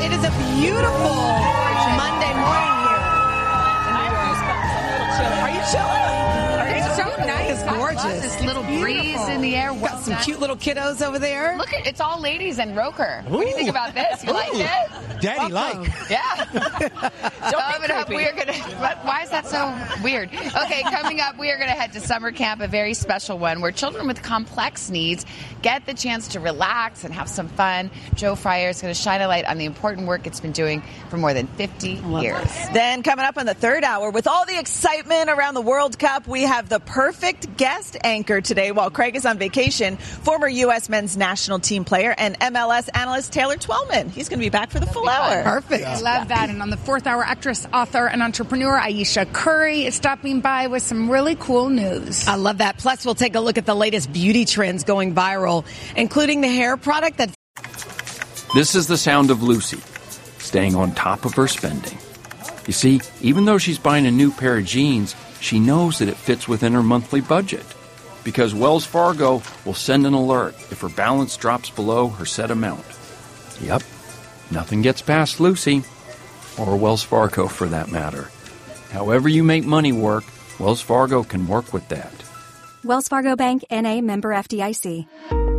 It is a beautiful Monday morning here. Are you chilling? It's so nice. It's gorgeous. This little breeze in the air. Got some cute little kiddos over there. Look at it's all ladies and Roker. What do you think about this? You like it? Daddy like. Yeah. Why is that so weird? Okay, coming up, we are going to head to summer camp, a very special one where children with complex needs get the chance to relax and have some fun. Joe Fryer is going to shine a light on the important work it's been doing for more than 50 years. Then coming up in the third hour, with all the excitement around the World Cup, we have the perfect guest anchor today while Craig is on vacation. Former U.S. men's national team player and MLS analyst Taylor Twellman. He's going to be back for the full hour. Perfect. I love that. And on the fourth hour, actress, author, and entrepreneur Ayesha Curry is stopping by with some really cool news. I love that. Plus, we'll take a look at the latest beauty trends going viral, including the hair product that... This is the sound of Lucy, staying on top of her spending. You see, even though she's buying a new pair of jeans, she knows that it fits within her monthly budget. Because Wells Fargo will send an alert if her balance drops below her set amount. Yep, nothing gets past Lucy, or Wells Fargo for that matter. However you make money work, Wells Fargo can work with that. Wells Fargo Bank, N.A., member FDIC.